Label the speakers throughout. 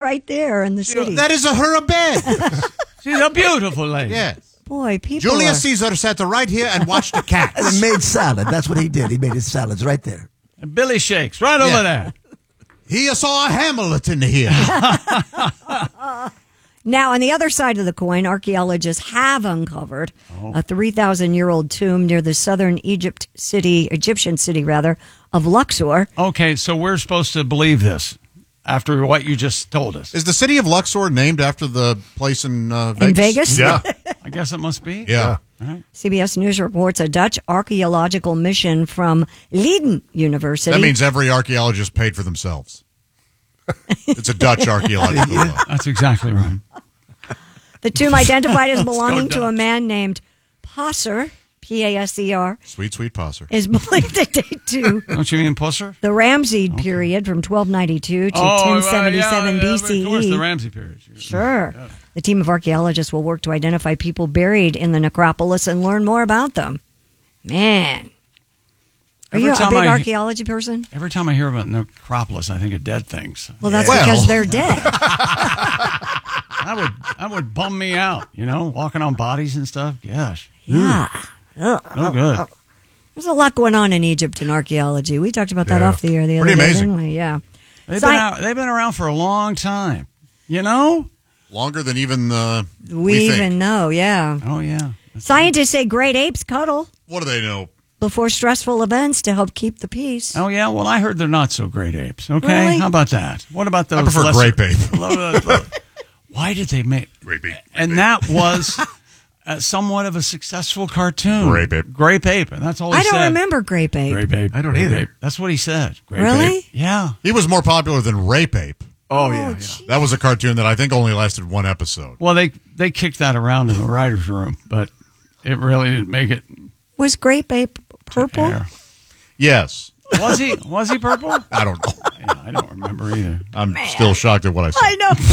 Speaker 1: right there in the city.
Speaker 2: That is her bed.
Speaker 3: She's a beautiful lady.
Speaker 2: Yes.
Speaker 1: Boy, people
Speaker 2: Julius Caesar sat right here and watched the cats.
Speaker 4: And made salad. That's what he did. He made his salads right there.
Speaker 3: And Billy Shakes right over there.
Speaker 2: He saw a Hamilton here.
Speaker 1: Now, on the other side of the coin, archaeologists have uncovered a 3,000-year-old tomb near the southern Egyptian city of Luxor.
Speaker 3: Okay, so we're supposed to believe this after what you just told us.
Speaker 2: Is the city of Luxor named after the place in Vegas?
Speaker 1: In Vegas?
Speaker 2: Yeah.
Speaker 3: I guess it must be.
Speaker 2: Yeah.
Speaker 3: Right.
Speaker 1: CBS News reports a Dutch archaeological mission from Leiden University.
Speaker 2: That means every archaeologist paid for themselves. It's a Dutch archaeological.
Speaker 3: That's exactly right.
Speaker 1: The tomb identified as belonging to a man named Passer, P-A-S-E-R,
Speaker 2: Sweet, sweet Passer.
Speaker 1: is believed to date to
Speaker 3: Don't you mean Pusser?
Speaker 1: the Ramsey period from 1292 to 1077 BCE.
Speaker 3: Of course, the Ramsey period.
Speaker 1: Sure. Yeah. The team of archaeologists will work to identify people buried in the necropolis and learn more about them. Man. Are you a big archaeology person?
Speaker 3: Every time I hear about necropolis, I think of dead things.
Speaker 1: Well, that's because they're dead.
Speaker 3: That would bum me out, walking on bodies and stuff. Gosh.
Speaker 1: Yeah.
Speaker 3: No good.
Speaker 1: There's a lot going on in Egypt in archaeology. We talked about that off the air the other day.
Speaker 2: Pretty amazing.
Speaker 1: Yeah.
Speaker 3: They've been around for a long time.
Speaker 2: Longer than even
Speaker 1: we even know, yeah.
Speaker 3: Oh, yeah.
Speaker 1: Scientists say great apes cuddle.
Speaker 2: What do they know?
Speaker 1: Before stressful events to help keep the peace.
Speaker 3: Oh, yeah? Well, I heard they're not so great apes. Okay?
Speaker 1: Really?
Speaker 3: How about that? What about those?
Speaker 2: I prefer grape ape.
Speaker 3: Why did they make...
Speaker 2: Grape ape.
Speaker 3: And that was somewhat of a successful cartoon.
Speaker 2: Grape ape.
Speaker 3: Grape ape. And that's all he said.
Speaker 1: I don't remember grape ape.
Speaker 3: Grape ape.
Speaker 4: I don't either.
Speaker 3: Ape. That's what he said. Grape
Speaker 1: Really?
Speaker 3: Ape. Yeah.
Speaker 2: He was more popular than Rape Ape.
Speaker 3: Oh, yeah.
Speaker 2: That was a cartoon that I think only lasted one episode.
Speaker 3: Well, they kicked that around in the writer's room, but it really didn't make it...
Speaker 1: Was grape ape purple?
Speaker 2: Yes.
Speaker 3: Was he purple?
Speaker 2: I don't know.
Speaker 3: Yeah, I don't remember either.
Speaker 2: I'm still shocked at what I said.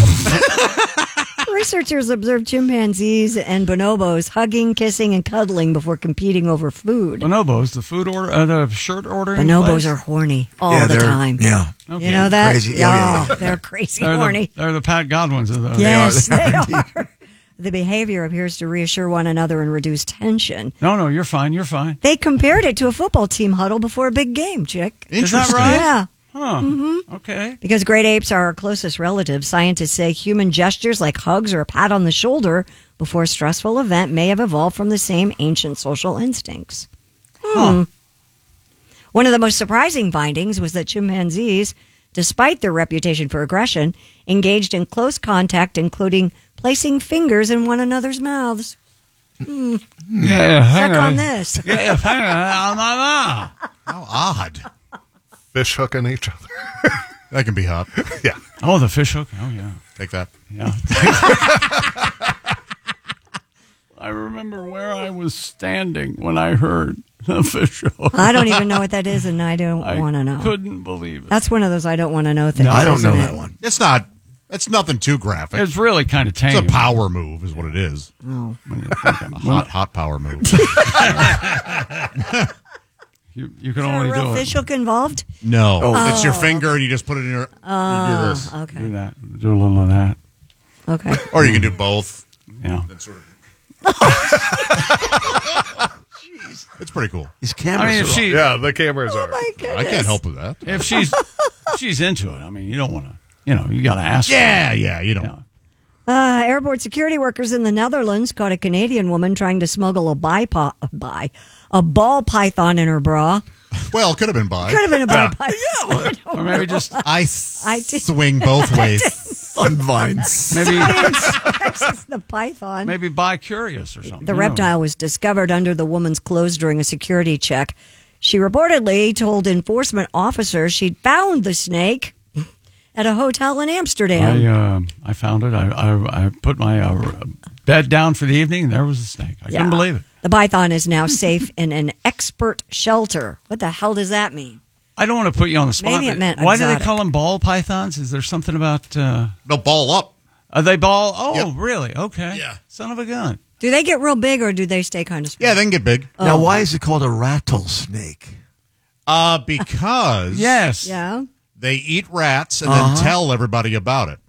Speaker 1: I know. Researchers observed chimpanzees and bonobos hugging, kissing, and cuddling before competing over food.
Speaker 3: Bonobos, the shirt ordering
Speaker 1: Bonobos
Speaker 3: place?
Speaker 1: are horny all the time.
Speaker 4: Yeah.
Speaker 3: Okay.
Speaker 1: You know that?
Speaker 4: Crazy.
Speaker 1: Yeah, they're crazy horny.
Speaker 3: They're the Pat Godwins of the...
Speaker 1: Yes, they are. The behavior appears to reassure one another and reduce tension.
Speaker 3: No, you're fine. You're fine.
Speaker 1: They compared it to a football team huddle before a big game, Chick.
Speaker 3: Is that right?
Speaker 1: Yeah.
Speaker 3: Huh.
Speaker 1: Mm-hmm.
Speaker 3: Okay.
Speaker 1: Because great apes are our closest relatives, scientists say human gestures like hugs or a pat on the shoulder before a stressful event may have evolved from the same ancient social instincts.
Speaker 3: Huh.
Speaker 1: One of the most surprising findings was that chimpanzees, despite their reputation for aggression, engaged in close contact, including placing fingers in one another's mouths.
Speaker 3: Yeah,
Speaker 1: Check on this.
Speaker 3: Yeah, hang on.
Speaker 2: How odd.
Speaker 5: Fish hooking each other.
Speaker 2: That can be hot.
Speaker 5: Yeah.
Speaker 3: Oh, the fish hook. Oh, yeah.
Speaker 2: Take that.
Speaker 3: Yeah. I remember where I was standing when I heard the fish hook.
Speaker 1: I don't even know what that is, and I don't want to know.
Speaker 3: I couldn't believe it.
Speaker 1: That's one of those I don't want to know things.
Speaker 4: No, I don't know
Speaker 1: isn't
Speaker 4: that
Speaker 1: it?
Speaker 4: one.
Speaker 2: It's not. It's nothing too graphic.
Speaker 3: It's really kind of tame.
Speaker 2: It's a power move, is what it is.
Speaker 1: Oh.
Speaker 2: A hot power move.
Speaker 3: You can
Speaker 1: Is there
Speaker 3: only
Speaker 1: a real
Speaker 3: do
Speaker 1: fish
Speaker 3: it.
Speaker 1: hook involved?
Speaker 2: No, it's your finger, and you just put it in your. You do this,
Speaker 3: Do
Speaker 1: Okay.
Speaker 3: that. Do a little of that.
Speaker 1: Okay.
Speaker 2: or you can do both.
Speaker 3: Yeah.
Speaker 2: And sort of. It's pretty cool.
Speaker 4: These cameras
Speaker 3: I mean, if
Speaker 4: are
Speaker 3: she
Speaker 5: Yeah, the cameras are.
Speaker 1: My goodness.
Speaker 2: I can't help with that.
Speaker 3: if she's into it, I mean, you don't want to. You got to ask.
Speaker 2: Yeah, you don't.
Speaker 3: Yeah.
Speaker 1: Airport security workers in the Netherlands caught a Canadian woman trying to smuggle a ball python in her bra.
Speaker 2: Well, it could have been by.
Speaker 1: Could have been a ball python.
Speaker 3: Or maybe just
Speaker 2: I swing both ways.
Speaker 4: on vines.
Speaker 3: maybe
Speaker 1: The python.
Speaker 3: maybe bi-curious or something.
Speaker 1: The reptile was discovered under the woman's clothes during a security check. She reportedly told enforcement officers she'd found the snake at a hotel in Amsterdam.
Speaker 3: I found it. I put my bed down for the evening, and there was a snake. I couldn't believe it.
Speaker 1: The python is now safe in an expert shelter. What the hell does that mean?
Speaker 3: I don't want to put you on the spot.
Speaker 1: Maybe it meant
Speaker 3: Why do they
Speaker 1: exotic.
Speaker 3: call them ball pythons? Is there something about...
Speaker 2: They'll ball up.
Speaker 3: Are they ball? Oh,
Speaker 2: Yep.
Speaker 3: really? Okay.
Speaker 2: Yeah.
Speaker 3: Son of a gun.
Speaker 1: Do they get real big or do they stay kind of small?
Speaker 2: Yeah, they can get big.
Speaker 4: Now, why is it called a rattlesnake?
Speaker 2: Because
Speaker 3: Yes.
Speaker 1: Yeah.
Speaker 2: they eat rats and then tell everybody about it.